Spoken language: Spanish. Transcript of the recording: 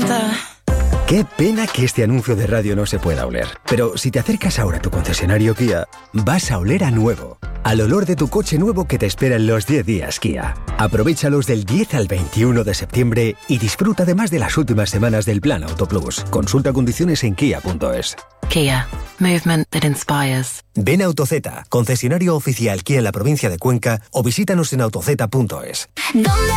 Qué pena que este anuncio de radio no se pueda oler. Pero si te acercas ahora a tu concesionario Kia, vas a oler a nuevo. Al olor de tu coche nuevo que te espera en los 10 días Kia. Aprovéchalos del 10 al 21 de septiembre y disfruta además de las últimas semanas del Plan Auto Plus. Consulta condiciones en kia.es. Kia. Movement that inspires. Ven a Autozeta, concesionario oficial Kia en la provincia de Cuenca, o visítanos en autozeta.es.